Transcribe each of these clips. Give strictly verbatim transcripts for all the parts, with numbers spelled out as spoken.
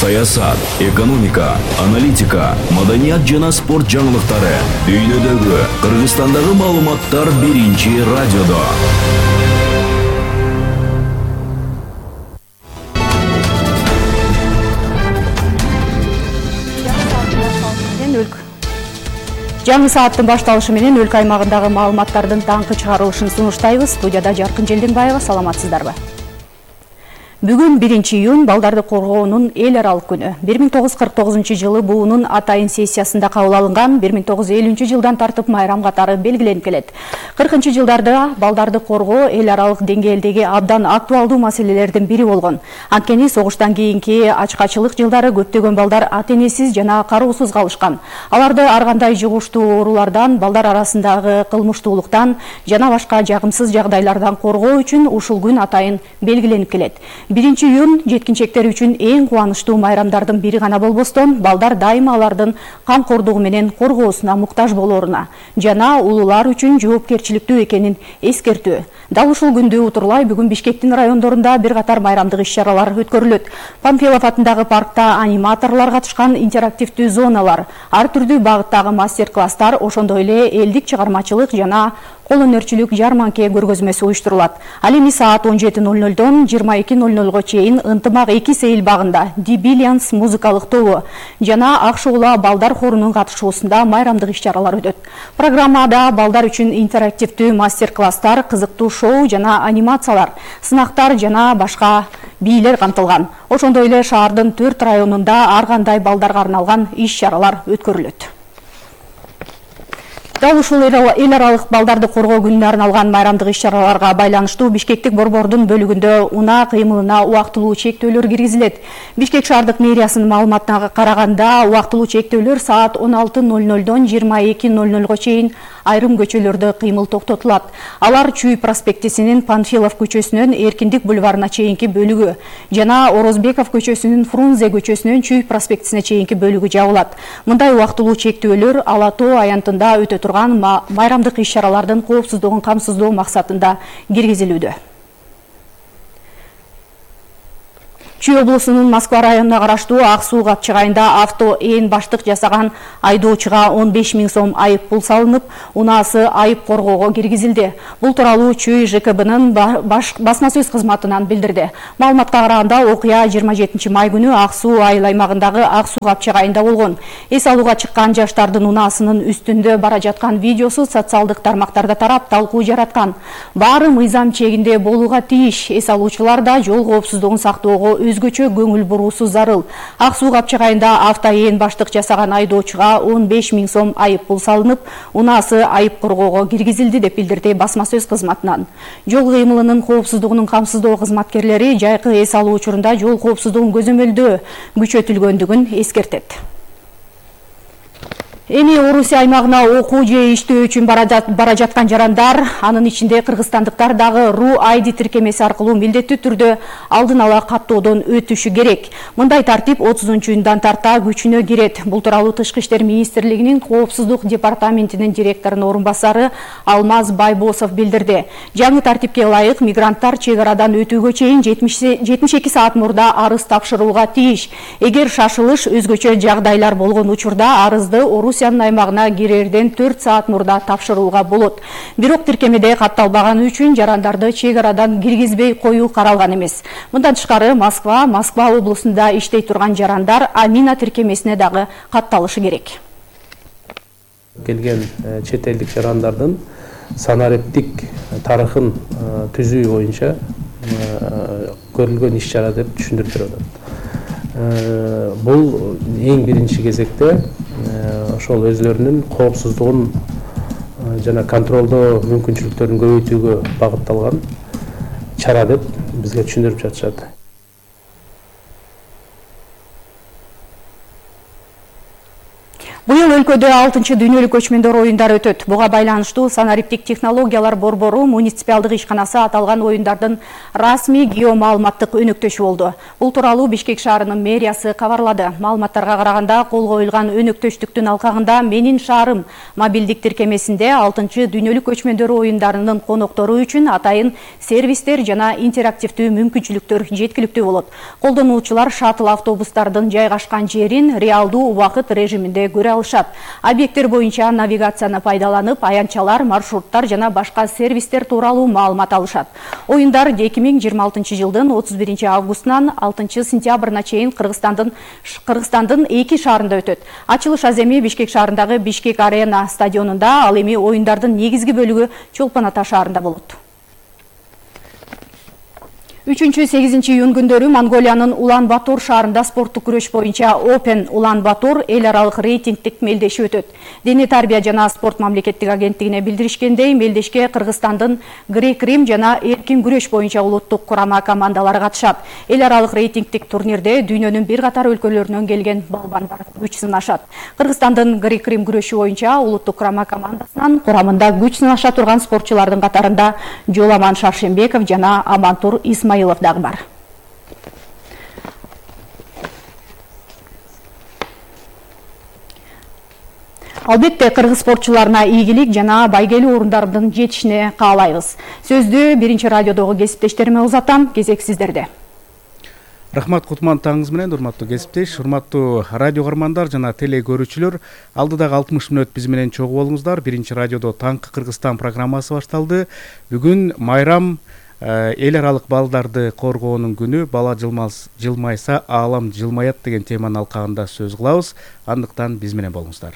саясат, экономика, аналитика, маданият жана спорт жаңылыктары, дүйнөдөгү, Кыргызстандагы маалыматтар биринчи радиодо. Жаңы сааттын башталышы менен өлкө аймагындагы маалыматтардын таңкы чыгарылышын сунуштайбыз. Студияда Жаркын Желденбаева, саламатсыздарбы? Бүгүн биринчи июнь балдарды коргоонун эл аралык күнү. бир миң тогуз жүз кырк тогузунчу жылы буунун атайын сессиясында кабыл алынган бир миң тогуз жүз элүүнчү жылдан тартып майрам катары белгиленип келет. кыркынчы жылдарда балдарды коргоо эл аралык деңгээлдеги абдан актуалдуу маселелердин бири болгон. Анткени согуштан кийинки ачкачылык жылдары көптөгөн балдар ата-энесиз жана кароосуз калышкан. Аларды ар кандай жугуштуу оорулардан, балдар арасындагы кылмыштуулуктан жана башка жагымсыз жагдайлардан коргоо үчүн ушул күн атайын белгиленип келет. биринчи июнь жеткинчектер үчүн эң кубанычтуу майрамдардын бири гана болбостон, балдар дайыма алардын камкордугу менен коргоосуна муктаж болоруна жана улуулар үчүн жоопкерчиликтүү экенин эскертүү. Дал ушул күндү утурлай бүгүн Бишкектин райондорунда бир катар майрамдык иш-чаралар өткөрүлөт. Панфилов атындагы паркта аниматорлор катышкан интерактивдүү зоналар, ар түрдүү багыттагы мастер-класстар, ошондой эле элдик чыгармачылык жана кол өнөрчүлүк жарманке көргөзмөсү уюштурулат. Ал эми саат он жети ноль нольдон жыйырма эки ноль нольго чейин ынтымак эки сейил багында The Billions музыкалык тобу жана Акшуула балдар хорунун катышуусунда майрамдык иш-чаралар өтөт. Программада балдар үчүн интерактивдүү мастер-класстар, кызыктуу шоу жана анимациялар, сынактар жана башка бийлер камтылган. Ошондой эле шаардын төрт районунда ар кандай балдарга арналган иш-чаралар өткөрүлөт. Дал ушул эл аралык балдарды коргоо күнүнө арналган майрамдык иш-чараларга байланыштуу Бишкектик борбордун бөлүгүндө унаа кыймылына убактылуу чектөөлөр киргизилет. Бишкек шаардык мэриясынын маалыматына караганда, убактылуу чектөөлөр саат он алты ноль нольдон жыйырма эки ноль нольго чейин айрым көчөлөрдө кыймыл токтотулат. Алар Чүй проспектисинин Панфилов көчөсүнөн Эркиндик бульварына чейинки бөлүгү жана Орозбеков көчөсүнүн Фрунзе көчөсүнөн Чүй проспектисине чейинки бөлүгү жабылат. Мындай убактылуу чектөөлөр Ала Тоо аянтында өтө турган майрамдык иш-чаралардын коопсуздугун камсыздоо максатында киргизилүүдө. Чүй облусунун Москва районуна караштуу Ак Суу капчыгайында авто ээн баштык жасаган айдоочуга он беш миң сом айып пул салынып, унаасы айып коргоого киргизилди. Бул тууралуу Чүй ЖКБнын басма сөз кызматынан билдирди. Маалыматка караганда, окуя жыйырма жетинчи май күнү Ак Суу айыл аймагындагы Ак Суу капчыгайында болгон. Эс алууга чыккан жаштардын унаасынын үстүндө бара жаткан видеосу социалдык тармактарда тарап, талкуу жараткан. Баары мыйзам чегинде болууга тийиш. Эс алуучулар да жол коопсуздугун сактоого өзгөчө көңүл буруусу зарыл. Ак Суу капчыгайында авто ээн баштык жасаган айдоочуга он беш миң сом айып пул салынып, унаасы айып коргоого киргизилди деп билдирди басма сөз кызматынан. Жол кыймылынын коопсуздугунун камсыздоо кызматкерлери жайкы эс алуу учурунда жол коопсуздугун көзөмөлдөө күчөтүлгөндүгүн эскертет. Эми Орусия аймагына окуу же иштөө үчүн бара жаткан жарандар, анын ичинде кыргызстандыктар дагы РУ ай ди тиркемеси аркылуу милдеттүү түрдө алдын ала каттоодон өтүшү керек. Мындай тартип отузунчу июндан тарта күчүнө кирет. Бул тууралуу Тышкы иштер министрлигинин коопсуздук департаментинин директорунун орун басары Алмаз Байбосов билдирди. Жаңы тартипке ылайык мигранттар чек арадан өтүүгө чейин жетимиш эки саат мурда арыз тапшырууга тийиш. Эгер шашылыш өзгөчө жагдайлар болгон учурда арызды Орусиянын аймагына кирерден төрт саат мурда тапшырууга болот. Бирок тиркемеде катталбаганы үчүн жарандарды чек арадан киргизбей коюу каралган эмес. Мындан тышкары Москва, Москва облусунда иштей турган жарандар Амина тиркемесине дагы катталышы керек. Келген чет элдик жарандардын санариптик тарыхын түзүү боюнча көрүлгөн иш-чара деп түшүндүрүп берет. Бул эң биринчи кезекте ошол өзлөрүнүн коопсуздугун жана контролдоо мүмкүнчүлүктөрүн көбөйтүүгө багытталган чара деп бизге түшүндүрүп жатышат. Быйыл өлкөдө алтынчы дүйнөлүк көчмөндөр оюндары өтөт. Буга байланыштуу санариптик технологиялар борбору муниципалдык ишканасы аталган оюндардын расмий геомаалыматтык өнөктөшү болду. Бул тууралуу Бишкек шаарынын мэриясы кабарлады. Маалыматтарга караганда, колго коюлган өнөктөштүктүн алкагында Менин шаарым мобилдик тиркемесинде алтынчы дүйнөлүк көчмөндөр оюндарынын коноктору үчүн атайын сервистер жана интерактивдүү мүмкүнчүлүктөр жеткиликтүү болот. Колдонуучулар шаттл автобустардын жайгашкан жерин реалдуу убакыт режиминде көрө алышат. Объекттер боюнча навигацияны пайдаланып, аянтчалар, маршруттар жана башка сервистер тууралуу маалымат алышат. Оюндар эки миң жыйырма алтынчы жылдын отуз биринчи августунан алтынчы сентябрына чейин Кыргызстандын Кыргызстандын эки шаарында өтөт. Ачылыш аземи Бишкек шаарындагы Бишкек Арена стадионунда, ал эми оюндардын негизги бөлүгү Чолпон Ата шаарында болот. үчүнчү сегизинчи июнь күндөрү Монголиянын Улан Батор шаарында спорттук күрөш боюнча Open Улан Батор эл аралык рейтингдик мелдеши өтөт. Дене тарбия жана спорт мамлекеттик агенттигине билдиришкендей, мелдешке Кыргызстандын грек-рим жана эркин күрөш боюнча улуттук курама командалары катышат. Эл аралык рейтингдик турнирде дүйнөнүн бир катар өлкөлөрүнөн келген балбандар күч сынашат. Кыргызстандын грек-рим күрөшү боюнча улуттук курама командасынан курамында күч сынаша турган спортчулардын катарында Жоламан Шаршембеков жана Амантур Исмаилов дагы бар. Албетте, кыргыз спортчуларына ийгилик жана байгелүү орундардын жетишине каалайбыз. Сөздү биринчи радиодогу кесиптештериме узатам, кезек сиздерде. Рахмат, кутман таңыңыз менен, урматтуу кесиптеш, урматтуу радио каармандар жана теле көрүүчүлөр. Алдыдагы алтымыш мүнөт биз менен чогуу болуңуздар. Биринчи радиодо Таңкы Кыргызстан программасы башталды. Бүгүн майрам эл аралык балдарды коргоонун күнү, бала жылмайса аалам жылмаят деген теманын алкагында сөз кылабыз. Андыктан биз менен болуңуздар.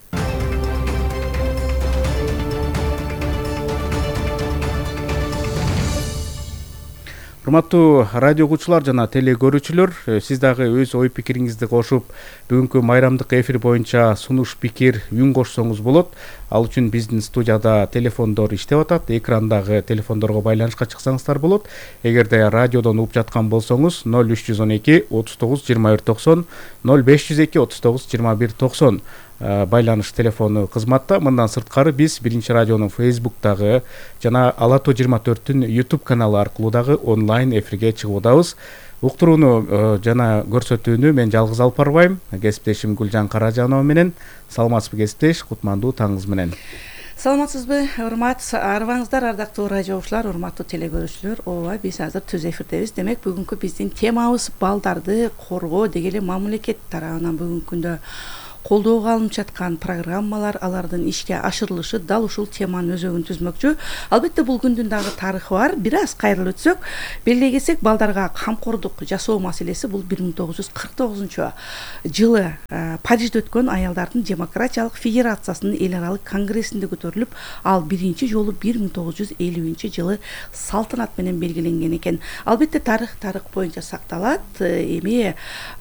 Урматтуу радио угуучулар жана теле көрүүчүлөр, сиз дагы өз ой пикириңизди кошуп, бүгүнкү майрамдык эфир боюнча сунуш пикир, үн кошсоңуз болот. Ал үчүн биздин студияда телефондор иштеп атат. Экрандагы телефондорго байланышка чыксаңыздар болот. Эгерде радиодон угуп жаткан болсоңуз ноль үч жүз он эки отуз тогуз жыйырма бир токсон, ноль беш жүз эки отуз тогуз жыйырма бир токсон байланыш телефону кызматта. Мындан сырткары биз биринчи радионун Facebook'тагы жана Алато жыйырма төрттүн YouTube каналы аркылуу дагы онлайн эфирге чыгып атабыз. Уктурууну жана көрсөтүүнү мен жалгыз алып барбайм. Кесиптешим Гүлжан Каражанова менен. Саламатсызбы кесиптеш, кутмандуу таңыңыз менен. Саламатсызбы, урмат, арбаңыздар, ардактуу радио угуучулар, урматтуу теле көрүүчүлөр. Ооба, биз азыр түз эфирдебиз. Демек, бүгүнкү биздин темабыз балдарды коргоо дегеле мамлекет тарабынан бүгүнкү күндө колдоого алынып жаткан программалар, алардын ишке ашырылышы дал ушул теманын өзөгүн түзмөкчү. Албетте бул күндүн дагы тарыхы бар. Бир аз кайрылып өтсөк, белгилей кетсек, балдарга камкордук жасоо маселеси бул бир миң тогуз жүз кырк тогузунчу жылы Парижде өткөн Аялдардын демократиялык федерациясынын эл аралык конгрессинде көтөрүлүп, ал биринчи жолу бир миң тогуз жүз элүүнчү жылы салтанат менен белгиленген экен. Албетте тарых тарых боюнча сакталат. Эми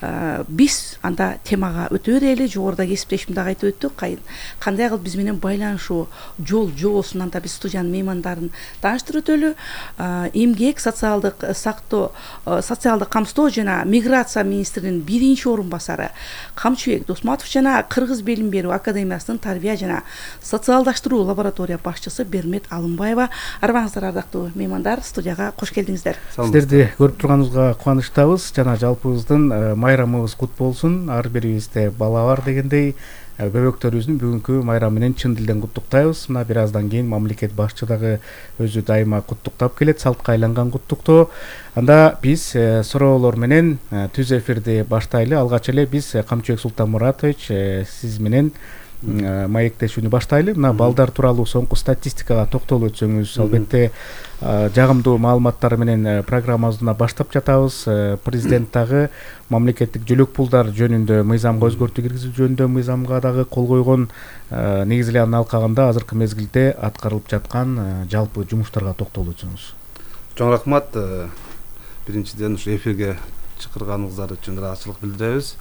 биз анда темага өтө берели. Жогоруда кесиптешим дагы айтып өттү, кандай кылып биз менен байланышуу жол жоосун анда биз студиянын меймандарын тааныштырып өтөлү. Эмгек, социалдык сактоо, социалдык камсыздоо жана миграция министринин биринчи орун басары Камчыбек Досматов жана Кыргыз билим берүү академиясынын тарбия жана социалдаштыруу лаборатория башчысы Бермет Алымбаева. Арбаңыздар, ардактуу меймандар, студияга кош келдиңиздер. Сиздерди көрүп турганыбызга кубанычтабыз. Жана жалпыбыздын майрамыбыз кут болсун. Ар бирибизде бала бар дегендей, бөбөктөрүбүздүн бүгүнкү майрамы менен чын дилден куттуктайбыз. Мына бир аздан кийин мамлекет башчы дагы өзү дайыма куттуктап келет, салтка айланган куттуктоо. Анда биз суроолор менен түз эфирди баштайлы. Алгач эле биз Камчыбек Султанмуратович сиз менен маектешүүнү баштайлы. Мына балдар тууралуу соңку статистикага токтолуп өтсөңүз, албетте жагымдуу маалыматтар менен программабызды баштап жатабыз. Президент дагы мамлекеттик жөлөк пулдар жөнүндө мыйзамга өзгөртүү киргизүү жөнүндө мыйзамга дагы кол койгон. Негизи эле анын алкагында азыркы мезгилде аткарылып жаткан жалпы жумуштарга токтолуп өтсөңүз. Чоң рахмат. Биринчиден ушу эфирге чакырганыңыздар үчүн ыраазычылык билдиребиз.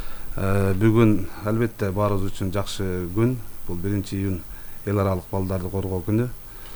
Бүгүн албетте баарыбыз үчүн жакшы күн. Бул биринчи июнь эл аралык балдарды коргоо күнү.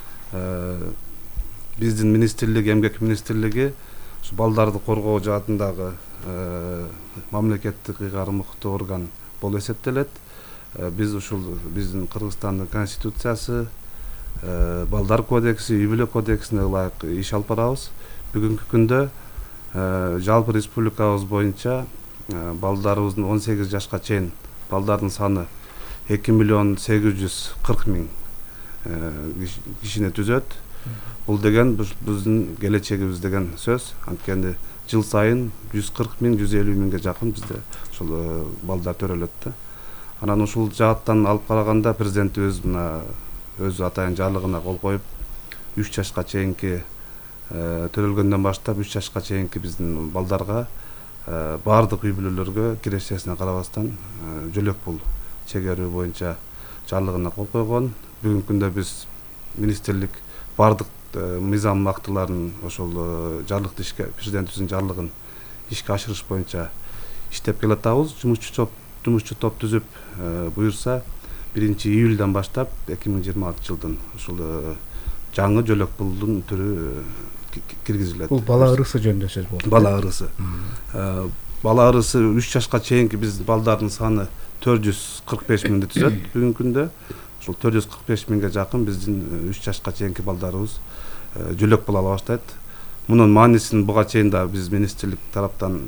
Биздин министрлик, эмгек министрлиги ушу балдарды коргоо жаатындагы мамлекеттик ыйгарым мыкты орган болуп эсептелет. Биз ушул биздин Кыргызстандын конституциясы, балдар кодекси, үй бүлө кодексине ылайык иш алып барабыз. Бүгүнкү күндө жалпы республикабыз боюнча балдарыбыздын он сегиз жашка чейин балдардын саны эки миллион сегиз жүз кырк миң кишини түзөт. Бул деген биздин келечегибиз деген сөз. Анткени жыл сайын жүз кырк миң, жүз элүү миңге жакын бизде ушул балдар төрөлөт да. Анан ушул жааттан алып караганда президентибиз мына өз атайын жарлыгына кол коюп, үч жашка чейинки төрөлгөндөн баштап үч жашка чейинки биздин балдарга баардык үй бүлөлөргө кирешесине карабастан жөлөк пул чегерүү боюнча жарлыгына кол койгон. Бүгүнкү күндө биз министрлик баардык мыйзам актыларын ошол жарлыкты ишке, президентибиздин жарлыгын ишке ашырыш боюнча иштеп келатабыз. Жумушчу топ жумушчу топ түзүп буюрса биринчи июлдан баштап эки миң жыйырма алтынчы жылдын ушул жаңы жөлөк пулдун түрү киргизилет. Бул бала ырысы жөнүндө сөз болду. Бала ырысы. Бала ырысы үч жашка чейинки биздин балдардын саны төрт жүз кырк беш миңди түзөт. Бүгүнкү күндө ушул төрт жүз кырк беш миңге жакын биздин үч жашка чейинки балдарыбыз жөлөк пул ала баштайт. Мунун маанисин буга чейин да биз министрлик тараптан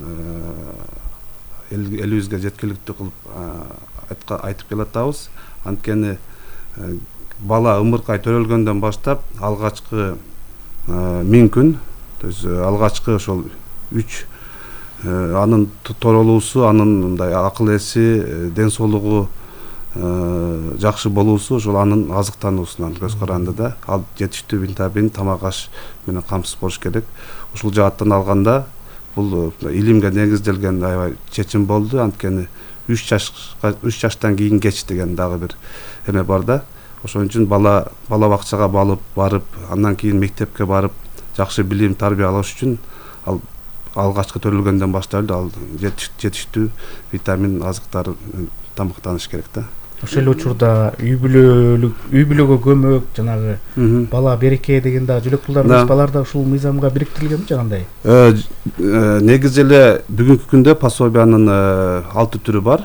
элибизге жеткиликтүү кылып айтып келатабыз. Анткени бала ымыркай төрөлгөндөн баштап алгачкы миң күн, то есть алгачкы ошол үч анын торолуусу, анын мындай акыл эси, ден соолугу жакшы болуусу ошол анын азыктануусунан көз каранды да. Ал жетиштүү витамин, тамак аш менен камсыз болуш керек. Ушул жааттан алганда бул илимге негизделген аябай чечим болду. Анткени үч жашка үч жаштан кийин кеч деген дагы бир эме бар да. Ошон үчүн бала бала бакчага балып барып, андан кийин мектепке барып, жакшы билим, тарбия алыш үчүн ал алгачкы төрөлгөндөн баштап эле ал жетиштүү витамин, азыктар тамактаныш керек да. Ошол эле учурда үй бүлөлүк үй бүлөгө көмөк, жанагы бала береке деген да жөлөк пулдар балар да ушул мыйзамга бириктирилгенби же кандай? Негизи эле бүгүнкү күндө пособиянын алты түрү бар.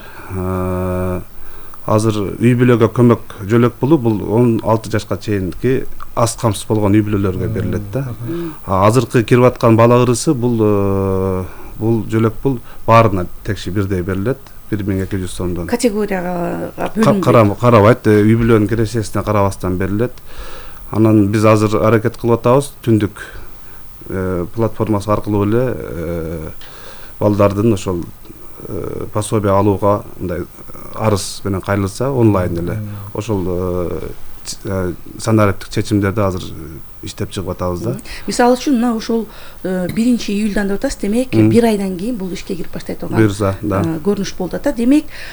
Азыр үй бүлөгө көмөк жөлөк пулу бул он алты жашка чейинки аз камсыз болгон үй бүлөлөргө берилет да. Азыркы кирип аткан бала ырысы бул бул жөлөк пул баарына текши бирдей берилет. бир миң эки жүз сомдон. Категорияга бөлүнбөйт. Карабайт, үй бүлөнүн кирешесине карабастан берилет. Анан биз азыр аракет кылып атабыз, түндүк платформасы аркылуу эле балдардын ошол пособие алууга мындай арыз менен кайрылса онлайн эле ошол санариптик чечимдерди азыр иштеп чыгып атабыз да. Мисалы үчүн мына ошол биринчи июлдан деп атасыз, демек бир айдан кийин бул ишке кирип баштай турган буюрса да көрүнүш болду да. Демек